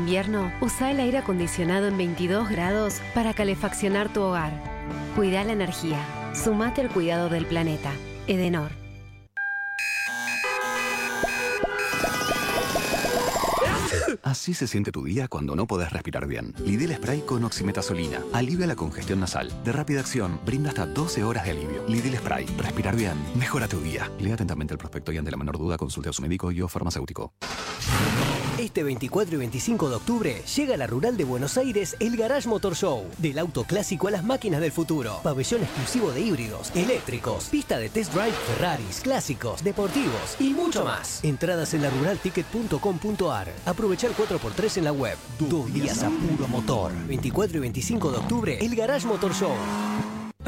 invierno, usa el aire acondicionado en 22 grados para calefaccionar tu hogar. Cuida la energía. Sumate al cuidado del planeta. Edenor. Así se siente tu día cuando no podés respirar bien. Lidl Spray con oximetazolina. Alivia la congestión nasal. De rápida acción, brinda hasta 12 horas de alivio. Lidl Spray. Respirar bien. Mejora tu día. Lea atentamente el prospecto y ante la menor duda consulte a su médico y o farmacéutico. Este 24 y 25 de octubre llega a la Rural de Buenos Aires el Garage Motor Show. Del auto clásico a las máquinas del futuro. Pabellón exclusivo de híbridos, eléctricos, pista de test drive, Ferraris, clásicos, deportivos y mucho más. Entradas en laruralticket.com.ar. Aprovechar 4x3 en la web. 2 días a puro motor. 24 y 25 de octubre, el Garage Motor Show.